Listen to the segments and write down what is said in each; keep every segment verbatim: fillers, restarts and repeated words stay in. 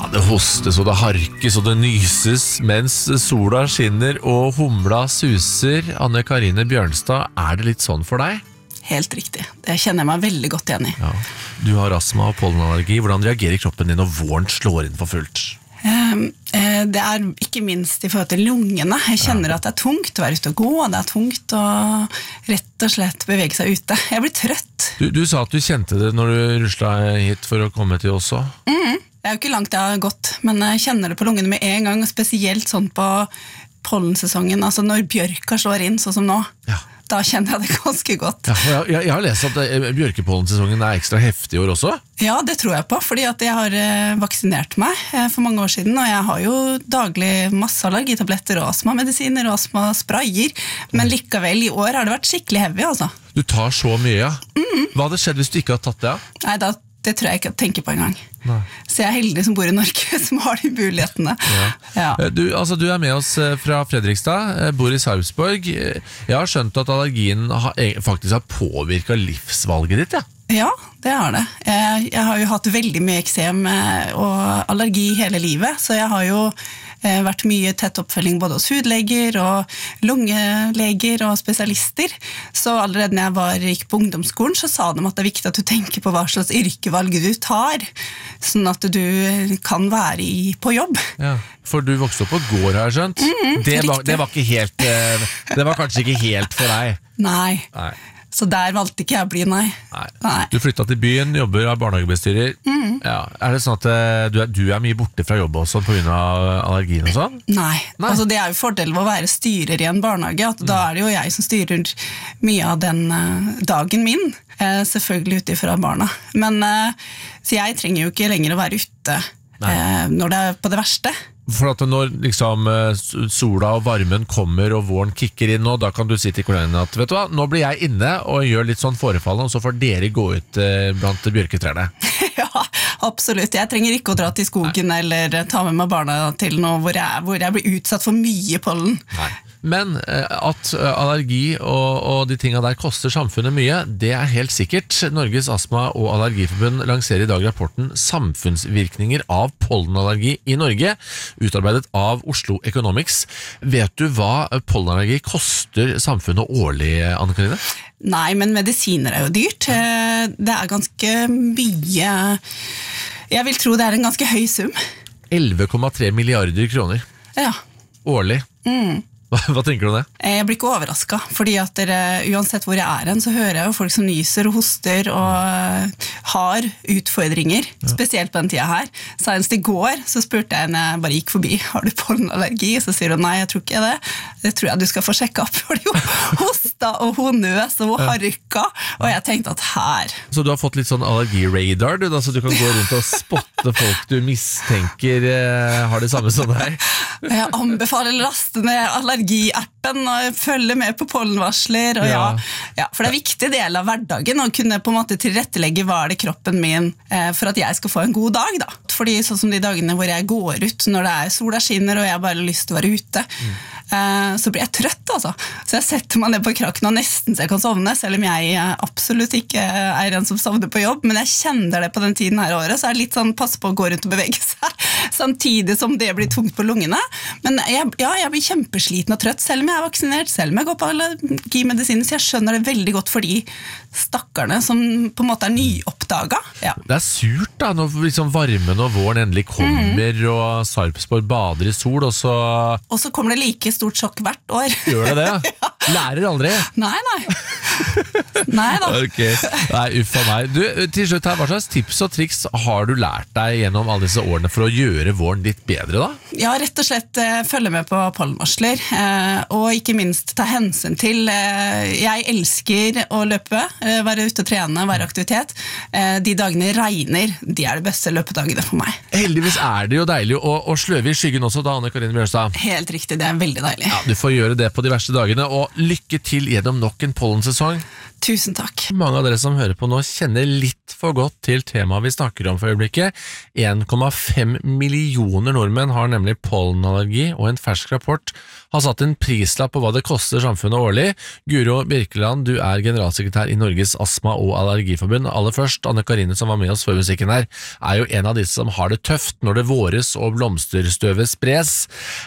det hostes og det harkes og det nyses mens sola skinner og humla suser. Anne Karine Bjørnstad, er det litt sånn for deg? Helt riktig, det kjenner jeg meg veldig godt igjen i. Ja. Du har astma og pollenallergi. Hvordan reagerer kroppen din når våren slår inn for fullt? Det er ikke minst i forhold til lungene. Jeg kjenner at det er tungt å være ute og gå, det er tungt å rett og slett bevege seg ute. Jeg blir trøtt. Du, du sa at du kjente det når du ruslet hit for å komme til oss også. Mm, det er jo ikke langt jeg har gått, men jeg kjenner det på lungene med en gang, og spesielt sånn på pollensesongen, altså når bjørka slår inn, sånn som nå. Ja. Da kjenner jeg det ganske godt. Ja, jeg, jeg, jeg har lest at bjørkepollensesongen er ekstra heftig i år også. Ja, det tror jeg på, fordi at jeg har vaksinert meg for mange år siden, og jeg har jo daglig masse allergitabletter og astmamedisiner og astmasprayer, men likevel i år har det vært skikkelig heavy, altså. Du tar så mye, ja. Mm. Hva hadde skjedd hvis du ikke hadde tatt det, ja? Nei, da det tror jeg ikke å tenke på en gang. Nei. Så jeg er heldig som bor i Norge, som har de mulighetene. Ja. Ja. Du, altså, du er med oss fra Fredrikstad, bor i Sarpsborg. Jeg har skjønt at allergien har, faktisk har påvirket livsvalget ditt, ja? Ja, det har det. Jeg, jeg har jo hatt veldig mye eksem og allergi hele livet, så jeg har jo eh, vært mye tett oppfølging både hos hudleger og lungeleger og spesialister. Så allerede når jeg var, gikk på ungdomsskolen, så sa de at det er viktig at du tenker på hva slags yrkevalg du tar, sånn at du kan være i, på jobb. Ja, for du vokste opp på gård, har jeg skjønt. Mm, det, var, det var ikke helt, det var kanskje ikke helt for deg. Nei. Nei. Så der valgte ikke jeg å bli, nei. nei. nei. Du flyttet til byen, jobber av barnehagebestyrer. Mm. Ja. Er det sånn at du er, du er mye borte fra jobb også på grunn av allergien og sånn? Nei, nei. Altså, det er jo fordelen ved å være styrer i en barnehage, at mm. da er det jo jeg som styrer mye av den uh, dagen min, uh, selvfølgelig ute fra barna. Men uh, så jeg trenger jo ikke lenger å være ute uh, når det er på det verste. For at når liksom, sola og varmen kommer og våren kikker inn nå, da kan du si til kollegene at vet du hva, nå blir jeg inne og gjør litt sånn forefallende, og så får dere gå ut eh, blant bjørketrærne. Ja, absolutt. Jeg trenger ikke å dra til skogen Nei. Eller ta med meg barna til noe hvor jeg, hvor jeg blir utsatt for mye pollen. Nei. Men at allergi og, og de tingene der koster samfunnet mye, det er helt sikkert. Norges Astma- og Allergiforbund lanserer i dag rapporten Samfunnsvirkninger av pollenallergi i Norge, utarbeidet av Oslo Economics. Vet du hva pollenallergi koster samfunnet årlig, Anne Karine? Nei, men medisiner er jo dyrt. Det er ganske mye. Jeg vil tro det er en ganske høy sum. elleve komma tre milliarder kroner. Ja. Årlig. Mm. Hva tenker du om det? Jeg blir ikke overrasket, fordi at dere, uansett hvor jeg er hen, så hører jeg jo folk som nyser og hoster og har utfordringer, ja. Spesielt på den tida her. Senest i går så spurte jeg når jeg bare gikk forbi, har du pollenallergi? Så sier hun nei, jeg tror ikke det. Det tror jeg du skal få sjekke opp, for hun hosta og hun nøs og hun harka, og jeg tenkte at her. Så du har fått litt sånn allergiradar, du, da, så du kan gå rundt og spotte folk du mistenker eh, har det samme som deg? Jeg anbefaler å laste ned allergi-appen og følge med på pollenvarsler. Og ja. Ja, ja, for det er en viktig del av hverdagen å kunne på en måte tilrettelegge hva er det kroppen min eh, for at jeg skal få en god dag. Da. Fordi sånn som de dagene hvor jeg går ut når det er sola skinner og jeg bare har lyst til å være ute, mm. eh, så blir jeg trøtt altså. Så jeg setter meg ned på krakken og nesten så jeg kan sovne, selv om jeg absolutt ikke er en som sovner på jobb, men jeg kjenner det på den tiden her året, så er det litt sånn pass på å gå rundt og bevege seg, samtidig som det blir tungt på lungene. Men jeg, ja, jeg blir kjempesliten og trøtt, selv om jeg er vaksinert, selv om jeg går på allergimedisiner, så jeg skjønner det veldig godt for de stakkarne som på en måte er nyoppdaget. Ja. Det er surt da, når liksom varmen og våren endelig kommer, mm. og Sarpsborg bader i sol, og så... Og så kommer det like stort sjokk hvert år. Gjør det det? Ja. Lærer aldri? Nei, nei. Nei da. Okay. Nei, uffa meg. Du, til slutt her, hva slags tips og triks har du lært deg gjennom alle disse årene for å gjøre våren litt bedre da? Ja, rett og slett eh, følge med på pollenvarsler, eh, og ikke minst ta hensyn til, eh, jeg elsker å løpe, eh, være ute og trene, være aktivitet. Eh, de dagene regner, de er det beste løpedagene for meg. Heldigvis er det jo deilig å, å sløve i skyggen også da, Anne Karine Bjørnstad. Helt riktig, det er veldig deilig. Ja, du får gjøre det på de verste dagene, og lykke til gjennom nok en pollensesong. Tusen takk. Mange av dere som hører på nå kjenner litt for godt til temaet vi snakker om for øyeblikket. en komma fem millioner nordmenn har nemlig pollenallergi, og en fersk rapport har satt en prislapp på hva det koster samfunnet årlig. Guro Birkeland, du er generalsekretær i Norges Astma- og Allergiforbund. Aller først, Anne Karine som var med oss før musikken her, er jo en av disse som har det tøft når det våres og blomsterstøvet spres.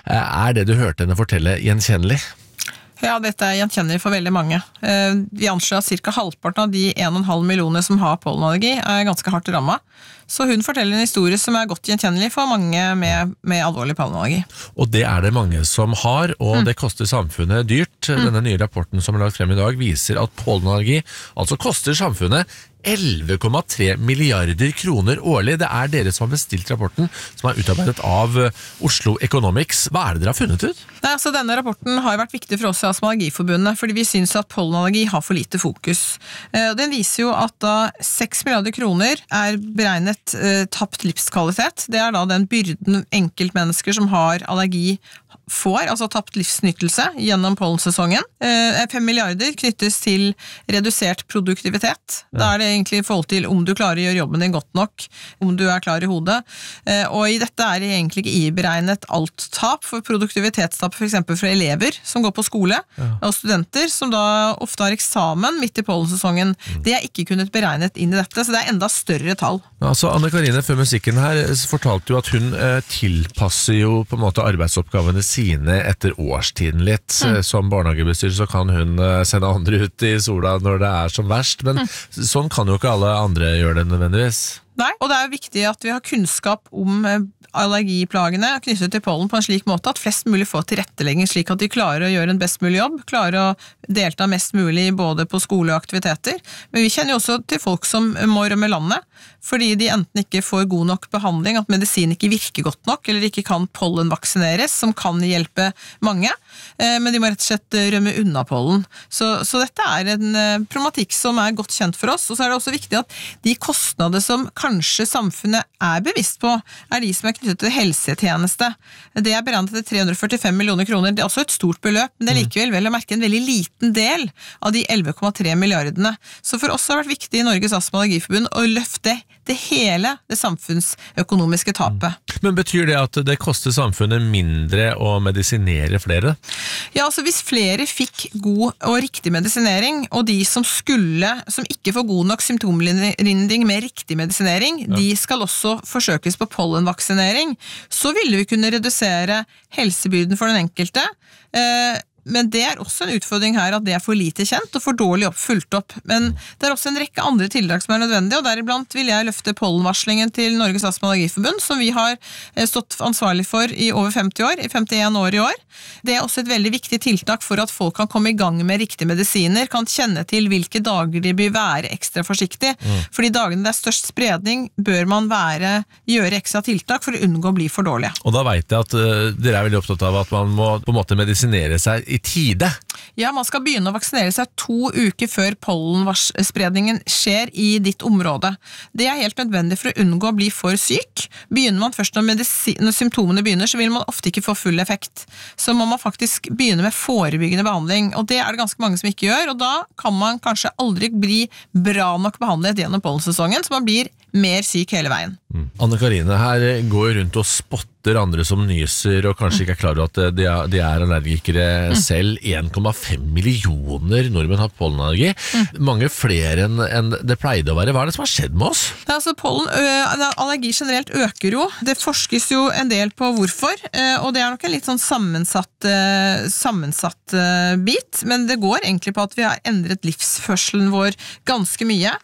Er det du hørte henne fortelle gjenkjennelig? Ja, dette er gjenkjennelig for veldig mange. Vi anslår at cirka halvparten av de en komma fem millioner som har pollenallergi er ganske hardt rammet. Så hun forteller en historie som er godt gjenkjennelig for mange med, med alvorlig pollenallergi. Og det er det mange som har, og mm. det koster samfunnet dyrt. Mm. Denne nye rapporten som er lagt frem i dag viser at pollenallergi altså koster samfunnet elleve komma tre milliarder kroner årlig. Det er dere som har bestilt rapporten, som er utarbeidet av Oslo Economics. Hva er det dere har funnet ut? Nei, altså Denne rapporten har vært viktig for oss i Astma- og Allergiforbundet, fordi vi synes at pollenallergi har for lite fokus. Den viser jo at da seks milliarder kroner er beregnet eh, tapt livskvalitet. Det er da den byrden enkeltmennesker som har allergi får, altså tapt livsnyttelse gjennom pollensesongen. fem milliarder knyttes til redusert produktivitet. Ja. Da er det egentlig i forhold til om du klarer å gjøre jobben din godt nok, om du er klar i hodet. Og i dette er det egentlig ikke iberegnet alt tap, for produktivitetstap for eksempel for elever som går på skole, ja. og studenter som da ofte har eksamen midt i pollensesongen. Mm. Det er ikke kunnet beregnet inn i dette, så det er enda større tall. Ja, altså Anne Karine, før musikken her, fortalte jo at hun eh, tilpasser jo på en måte arbeidsoppgavene sine etter årstiden litt. Mm. Som barnehagebestyrer så kan hun sende andre ut i sola når det er som verst, men mm. sånn kan jo ikke alle andre gjøre det nødvendigvis. Nei, og det er jo viktig at vi har kunnskap om allergiplagene knyttet til pollen på en slik måte at flest mulig får tilrettelegging slik at de klarer å gjøre en best mulig jobb, klarer å delta mest mulig både på skole og aktiviteter. Men vi kjenner jo også til folk som må rømme landet, fordi de enten ikke får god nok behandling, at medisin ikke virker godt nok, eller ikke kan pollenvaksineres, som kan hjelpe mange, men de må rett og slett rømme unna pollen. Så, så dette er en problematikk som er godt kjent for oss, og så er det også viktig at de kostnader som kanskje samfunnet er bevisst på, er de som er knyttet til helsetjeneste. Det er beregnet til tre hundre og førtifem millioner kroner. Det er også et stort beløp, men det er likevel vel å merke en veldig liten del av de elleve komma tre milliardene. Så for oss har det vært viktig i Norges Astma- og Allergiforbund å løfte det hele det samfunnsøkonomiske tapet. Men betyr det at det koster samfunnet mindre å medisinere flere? Ja, altså hvis flere fikk god og riktig medisinering, og de som skulle, som ikke får god nok symptomlindring med riktig medisinering, ja. de skal også forsøkes på pollenvaksinering, så ville vi kunne redusere helsebyrden for den enkelte. Eh, Men det er også en utfordring her at det er for lite kjent og for dårlig opp, fulgt opp. Men det er også en rekke andre tiltak som er nødvendige, og deriblant vil jeg løfte pollenvarslingen til Norges Astma- og Allergiforbund, som vi har stått ansvarlig for i over femti år, i femtien år i år. Det er også et veldig viktig tiltak for at folk kan komme i gang med riktige medisiner, kan kjenne til hvilke dager de bør være ekstra forsiktig. Mm. For de dagene det er størst spredning, bør man være, gjøre ekstra tiltak for å unngå å bli for dårlige. Og da vet jeg at uh, dere er veldig opptatt av at man må på en måte medisinere seg i tide. Ja, man skal begynne å vaksinere seg to uker før pollenspredningen skjer i ditt område. Det er helt nødvendig for å unngå å bli for syk. Begynner man først når, når symptomene begynner, så vil man ofte ikke få full effekt. Så må man faktisk begynne med forebyggende behandling, og det er det ganske mange som ikke gjør, og da kan man kanskje aldri bli bra nok behandlet gjennom pollensesongen, så man blir mer syk hele veien. Mm. Anne Karine, her går rundt og spotter andre som nyser og kanskje ikke er klar over at de er, de er allergikere mm. selv. en komma fem millioner nordmenn har pollenallergi. Mm. Mange flere enn en det pleide å være. Hva er det som har skjedd med oss? Ja, altså, pollen, ø, allergi generelt øker jo. Det forskes jo en del på hvorfor, ø, og det er nok en litt sånn sammensatt, ø, sammensatt ø, bit, men det går egentlig på at vi har endret livsførselen vår ganske mye.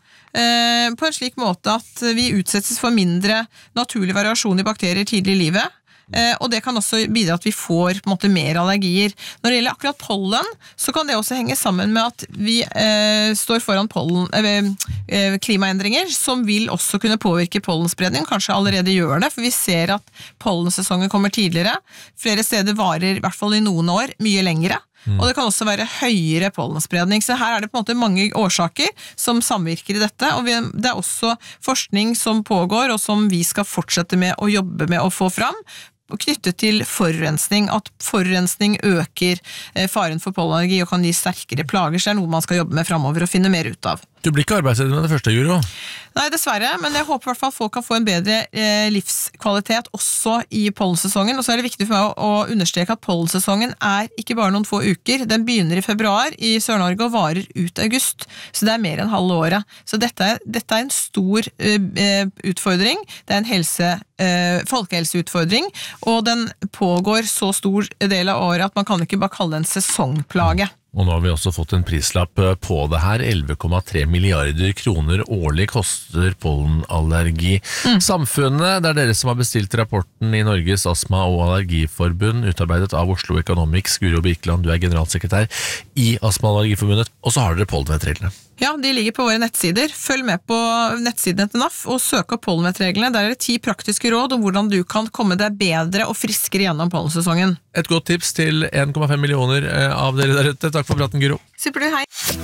På en slik måte at vi utsettes for mindre naturlig variasjon i bakterier tidlig i livet. Og det kan også bidra at vi får på en måte mer allergier. Når det gjelder akkurat pollen, så kan det også henge sammen med at vi eh, står foran pollen, eh, klimaendringer, som vil også kunne påvirke pollenspredning, kanskje allerede gjør det, for vi ser at pollensesongen kommer tidligere. Flere steder varer, i hvert fall i noen år, mye lengre. Mm. Og det kan også være høyere pollenspredning, så her er det på en måte mange årsaker som samvirker i dette, og vi, det er også forskning som pågår, og som vi skal fortsette med å jobbe med å få fram, knyttet til forurensning, at forurensning øker faren for pollenallergi og kan gi sterkere plager, så er noe man skal jobbe med fremover og finne mer ut av. Du blir ikke arbeidsledig med det første, Guro? Nei, dessverre, men jeg håper i hvert fall folk kan få en bedre eh, livskvalitet også i pollensesongen, og så er det viktig for meg å, å understreke at pollensesongen er ikke bare noen få uker, den begynner i februar i Sør-Norge og varer ut august, så det er mer enn halve året. Så dette er, dette er en stor eh, utfordring, det er en helse, eh, folkehelseutfordring, og den pågår så stor del av året at man kan ikke bare kalle det en sesongplage. Og nå har vi også fått en prislapp på det her. elleve komma tre milliarder kroner årlig koster pollenallergi. Mm. Samfunnet, det er dere som har bestilt rapporten i Norges Astma- og Allergiforbund, utarbeidet av Oslo Economics. Guro Birkeland, du er generalsekretær i Astma- og Allergiforbundet, og så har dere pollenvettreglene. Ja, de ligger på våre nettsider. Følg med på nettsiden til N A F og søk opp pollenvettreglene. Der er det ti praktiske råd om hvordan du kan komme deg bedre og friskere gjennom pollensesongen. Et godt tips til en komma fem millioner av dere der ute. Takk for praten, Guro. Supert, hei.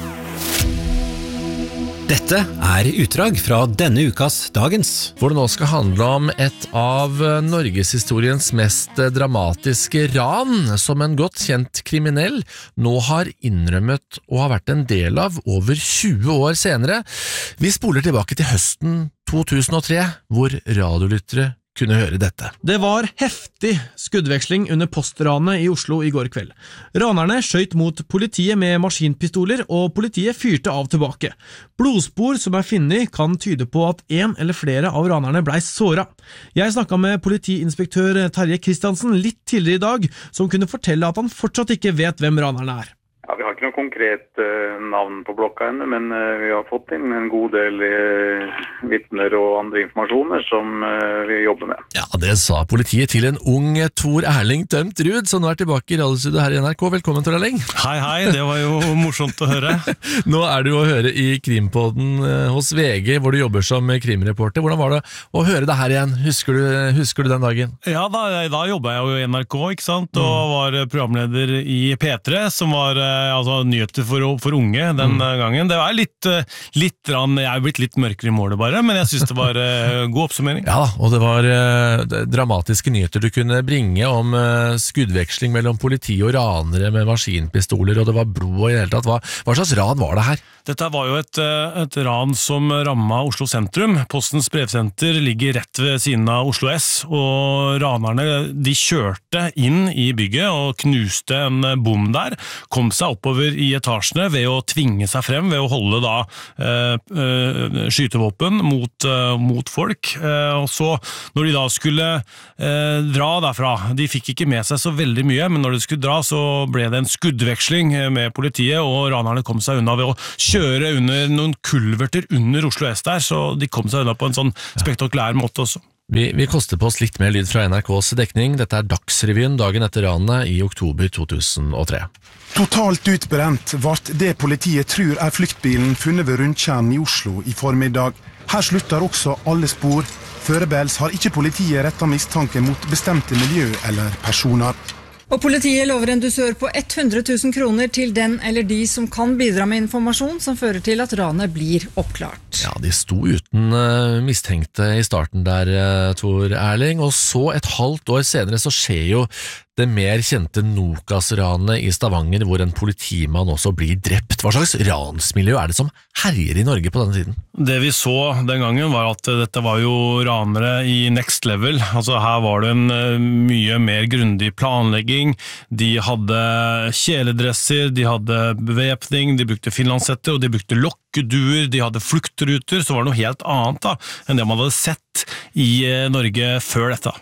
Dette er utdrag fra denne ukas Dagens. Hvor det nå skal handle om et av Norgeshistoriens mest dramatiske ran, som en godt kjent kriminell nå har innrømmet og har vært en del av over tjue år senere. Vi spoler tilbake til høsten to tusen og tre, hvor radiolyttere kunne høre dette. Det var heftig skuddveksling under postranet i Oslo i går kveld. Ranerne skjøt mot politiet med maskinpistoler, og politiet fyrte av tilbake. Blodspor som er funnet kan tyde på at en eller flere av ranerne ble såret. Jeg snakket med politiinspektør Terje Kristiansen litt tidligere i dag, som kunne fortelle at han fortsatt ikke vet hvem ranerne er. Ja, vi har ikke noe konkret uh, navn på blokka ennå, men uh, vi har fått inn en god del uh, vittner og andre informasjoner som uh, vi jobber med. Ja, det sa politiet til en ung Tor Erling Tømt Ruud, som nå er tilbake i radiostudio her i N R K. Velkommen, Tor Erling. Hei, hei, det var jo morsomt å høre. Nå er du å høre i Krimpodden uh, hos V G, hvor du jobber som krimreporter. Hvordan var det å høre deg her igjen? Husker du, husker du den dagen? Ja, da, da jobbet jeg jo i N R K, ikke sant? Og mm. var programleder i P tre, som var altså nyheter for, for unge den mm. gangen. Det var litt, litt rann, jeg er blitt litt mørkere i målet bare, men jeg synes det var uh, god oppsummering. Ja, og det var uh, dramatiske nyheter du kunne bringe om uh, skuddveksling mellom politi og ranere med maskinpistoler, og det var blod og i det hele tatt. Hva, hva slags ran var det her? Dette var jo et, et ran som rammet Oslo sentrum. Postens brevsenter ligger rett ved siden av Oslo S, og ranerne de kjørte inn i bygget og knuste en bom der, kom seg oppover i etasjene ved å tvinge seg frem, ved å holde da eh, eh, skytevåpen mot, eh, mot folk. Eh, og så når de da skulle eh, dra derfra, de fikk ikke med seg så veldig mye, men når de skulle dra så ble det en skuddveksling med politiet, og ranerne kom seg unna ved å kjøre under noen kulverter under Oslo S der, så de kom seg unna på en sånn spektakulær måte også. Vi, vi koster på oss litt mer lyd fra N R K's dekning. Dette er Dagsrevyen dagen etter ranet i oktober to tusen og tre. Totalt utbrent vart det politiet tror er flyktbilen funnet ved Rundtjern i Oslo i formiddag. Her slutter også alle spor. Førebels har ikke politiet rettet mistanke mot bestemte miljø eller personer. Og politiet lover en dusør på hundre tusen kroner til den eller de som kan bidra med informasjon som fører til at ranet blir oppklart. Ja, de sto uten uh, mistenkte i starten der, uh, Tor Erling, og så et halvt år senere så skjer jo det mer kjente Nokas-ranet i Stavanger, hvor en politimann også blir drept. Hva slags ransmiljø er det som herjer i Norge på denne tiden? Det vi så den gangen var at dette var jo ranere i next level. Altså her var det en mye mer grundig planlegging. De hadde kjeledresser, de hadde bevæpning, de brukte finlandshetter, og de brukte lokkeduer, de hadde fluktruter, så var det noe helt annet da, enn det man hadde sett i Norge før dette.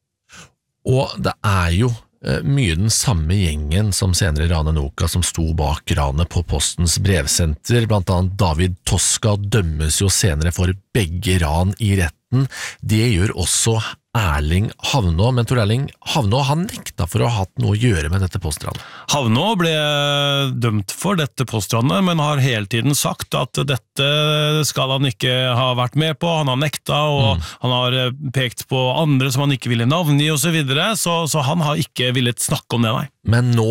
Og det er jo eh, mye den samme gjengen som senere ranet Noka som sto bak ranet på Postens brevsenter. Blant annet David Toska dømmes jo senere for begge ran i retten. Det gjør også Erling Havnå, men Tor Erling Havnå han nekta for å ha hatt noe å gjøre med dette postranet. Havnå ble dømt for dette postranet, men har hele tiden sagt at dette skal han ikke ha vært med på. Han har nekta, og mm. han har pekt på andre som han ikke ville navngi og så videre, så, så han har ikke villet snakke om det, nei. Men nå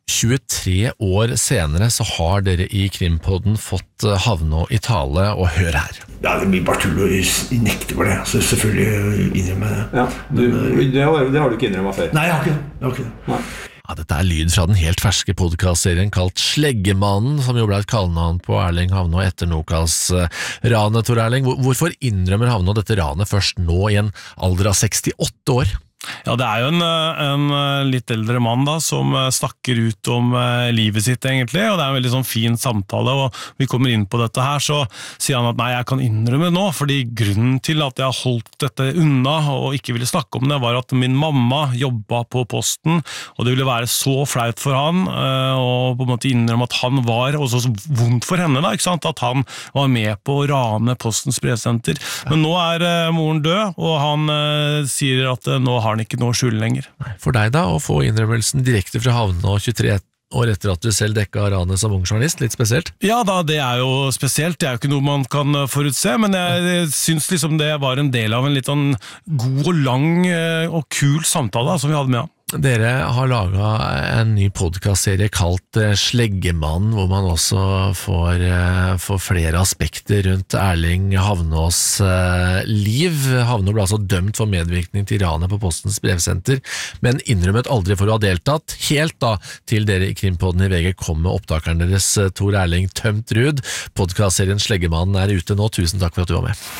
tjuetre år senere så har dere i Krimpodden fått Havnå i tale, og hør her. Ja, det blir bare tull å nekte for det, så selvfølgelig innrømme det. Ja, du, det, har, det har du ikke innrømmet før? Nei, jeg har ikke det. Jeg har ikke det. Nei. Ja, dette er lyd fra den helt ferske podcastserien kalt Sleggemannen, som jo ble et kallenavn på Erling Havnå etter Nokas-ranet, Tor Erling. Hvorfor innrømmer Havnå dette ranet først nå i en alder av sekstiåtte år? Ja, det er jo en, en litt eldre mann da, som snakker ut om livet sitt egentlig, og det er en veldig sånn fin samtale, og vi kommer inn på dette her, så sier han at nei, jeg kan innrømme nå, fordi grunnen til at jeg har holdt dette unna og ikke ville snakke om det, var at min mamma jobbet på posten, og det ville være så flaut for han, og på en måte innrømme at han var også så vondt for henne da, ikke sant? At han var med på å rane postens brevsenter. Men nå er moren død, og han sier at nå har han ikke noe skjul lenger. For deg da, å få innrømmelsen direkte fra Havnå tjuetre år etter at du selv dekket ranet som ung journalist, litt spesielt? Ja da, det er jo spesielt, det er jo ikke noe man kan forutse, men jeg synes liksom det var en del av en litt sånn god og lang og kul samtale som vi hadde med ham. Dere har laget en ny podcastserie kalt Sleggemannen, hvor man også får, får flere aspekter rundt Erling Havnås liv. Havnå ble altså dømt for medvirkning til ranet på postens brevsenter, men innrømmet aldri for å ha deltatt, helt da til dere i Krimpodden i V G kom med opptakeren deres, Tor Erling Tømt Ruud. Podcastserien Sleggemannen er ute nå. Tusen takk for at du var med.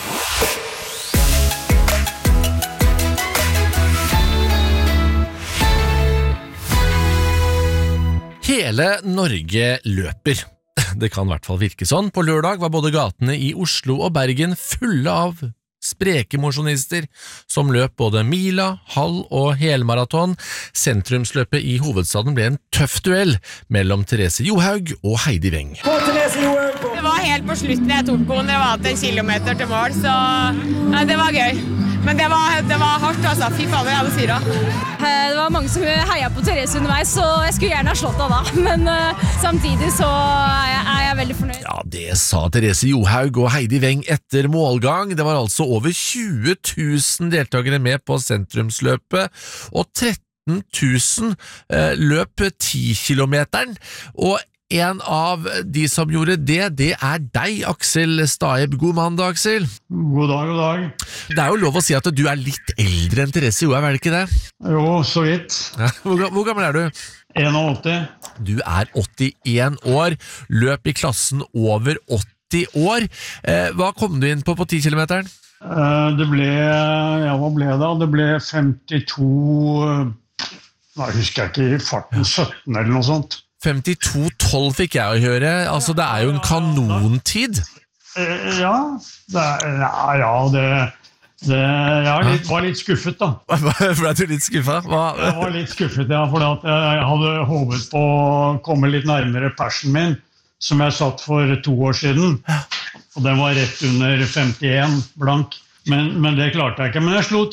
Hele Norge løper. Det kan i hvert fall virke sånn. På lørdag var både gatene i Oslo og Bergen fulle av spreke mosjonister som løp både mila, halv- og helmaraton. Sentrumsløpet i hovedstaden ble en tøff duell mellom Therese Johaug og Heidi Weng. Det var helt på slutten jeg tok på, det var en kilometer til mål, så ja, det var gøy. Men det var, det var hardt, altså. Fy faen, jeg hadde syra. Det var mange som heia på Therese underveis, så jeg skulle gjerne ha slått av da. Men uh, samtidig så er jeg, er jeg veldig fornøyd. Ja, det sa Therese Johaug og Heidi Weng etter målgang. Det var altså over tjue tusen deltakere med på sentrumsløpet, og tretten tusen uh, løp ti kilometeren, og en av de som gjorde det, det er deg, Aksel Staeb. God mandag, Aksel. God dag, god dag. Det er jo lov å si at du er litt eldre enn Therese Johaug, er det ikke det? Jo, så vidt. Ja, hvor, hvor gammel er du? åtti. Du er åttien år, løp i klassen over åtti år. Eh, hva kom du inn på på ti kilometeren? Uh, det ble, ja, hva ble det? Det ble femtito, nei, husker jeg ikke, i farten sytten eller noe sånt. femtito tolv fikk jeg å høre, altså det er jo en kanontid. Ja, det, ja, ja, det, det jeg litt, var litt skuffet da. Ble du litt skuffet? Hva? Jeg var litt skuffet, ja, for at jeg hadde håpet på å komme litt nærmere persen min, som jeg satt for to år siden, og den var rett under femtien blank. Men, men det klarte jeg ikke. Men jeg slo